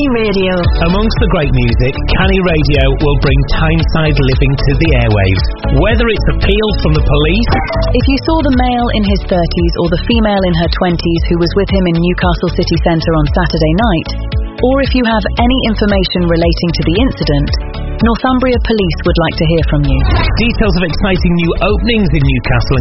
Canny Radio. Amongst the great music, Canny Radio will bring Tyneside living to the airwaves. Whether it's appeals from the police... If you saw the male in his 30s or the female in her 20s who was with him in Newcastle city centre on Saturday night, or if you have any information relating to the incident, Northumbria Police would like to hear from you. Details of exciting new openings in Newcastle